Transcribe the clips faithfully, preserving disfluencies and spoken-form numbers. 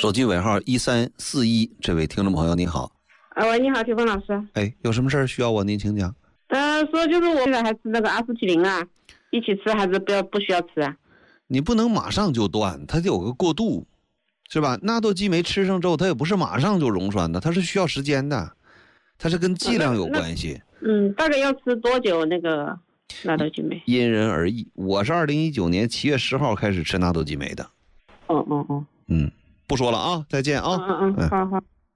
手机尾号一三四一，这位听众朋友你好。 啊，喂，你好，铁峰老师。 哎，有什么事儿需要我？您请讲。 呃，说就是我现在还吃那个阿司匹林啊，一起吃还是不要不需要吃啊？ 你不能马上就断，它得有个过渡，是吧？纳豆激酶吃上之后，它也不是马上就溶栓的，它是需要时间的，它是跟剂量有关系。 嗯，大概要吃多久那个纳豆激酶？ 因人而异。我是二零一九年七月十号开始吃纳豆激酶的。 哦哦哦。 嗯，不说了啊，再见啊。 嗯嗯，好好。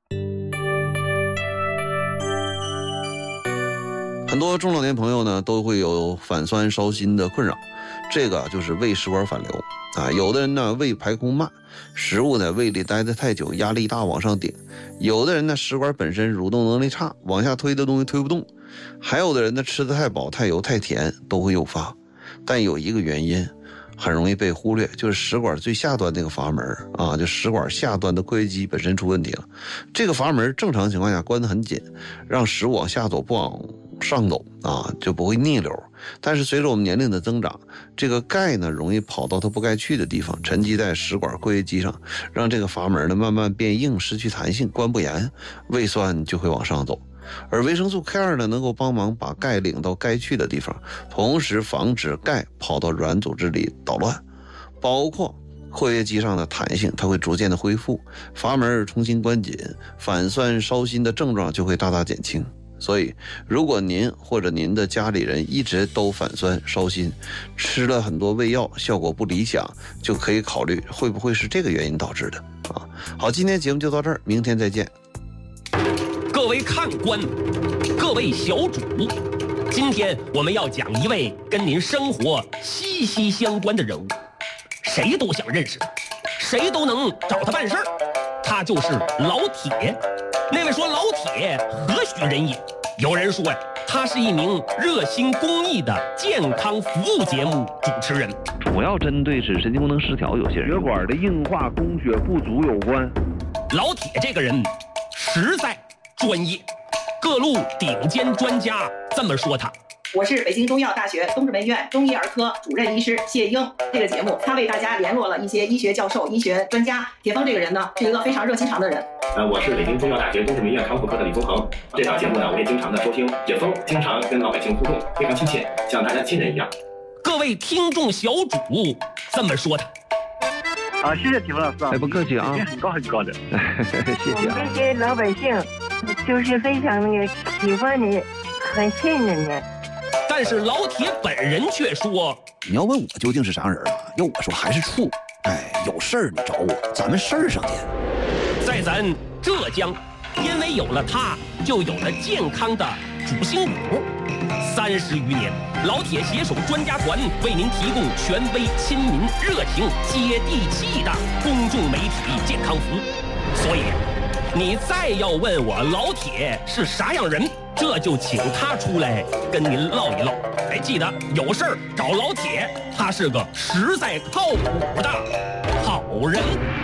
很多中老年朋友呢都会有反酸烧心的困扰，这个就是胃食管反流啊。有的人呢胃排空慢，食物在胃里待得太久，压力大往上顶；有的人呢食管本身蠕动能力差，往下推的东西推不动；还有的人呢吃得太饱、太油、太甜都会诱发。但有一个原因很容易被忽略，就是食管最下端那个阀门啊，就食管下端的括约肌本身出问题了。这个阀门正常情况下关得很紧，让食物往下走不往上走啊，就不会逆流。但是随着我们年龄的增长，这个钙呢容易跑到它不该去的地方，沉积在食管括约肌上，让这个阀门呢慢慢变硬，失去弹性，关不严，胃酸就会往上走。而维生素 K 二 呢，能够帮忙把钙领到该去的地方，同时防止钙跑到软组织里捣乱，包括括约肌上的弹性，它会逐渐的恢复，阀门重新关紧，反酸烧心的症状就会大大减轻。所以如果您或者您的家里人一直都反酸烧心，吃了很多胃药效果不理想，就可以考虑会不会是这个原因导致的啊。好，今天节目就到这儿，明天再见。 各位看官，各位小主，今天我们要讲一位跟您生活息息相关的人物，谁都想认识他，谁都能找他办事儿，他就是老铁。那位说老铁何许人也？有人说呀，他是一名热心公益的健康服务节目主持人， 主要针对是神经功能失调有些人血管的硬化、供血不足有关。 老铁这个人实在专业，各路顶尖专家这么说他。 我是北京中医药大学东直门院中医儿科主任医师谢英。这个节目他为大家联络了一些医学教授、医学专家。铁峰这个人呢，是一个非常热心肠的人。 呃，我是北京中医药大学东直门院康复科的李宗恒。这档节目呢，我也经常的收听。铁峰经常跟老百姓互动，非常亲切，像大家亲人一样。 各位听众小主这么说他。 啊，谢谢铁峰老师啊！ 哎，不客气啊， 很高很高的， 谢谢啊。 我们这些老百姓就是非常那个喜欢你，很信任你。 但是老铁本人却说：“ 你要问我究竟是啥人啊？要我说还是处。哎，有事儿你找我，咱们事儿上见。” 在咱浙江，因为有了他，就有了健康的主心骨。三十余年，老铁携手专家团为您提供权威、亲民、热情、接地气的公众媒体健康服务。所以，你再要问我老铁是啥样人，这就请他出来跟您唠一唠。哎，记得有事儿找老铁，他是个实在靠谱的好人。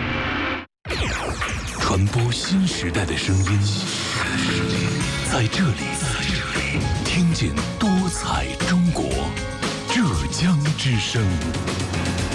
传播新时代的声音，在这里，听见多彩中国，浙江之声。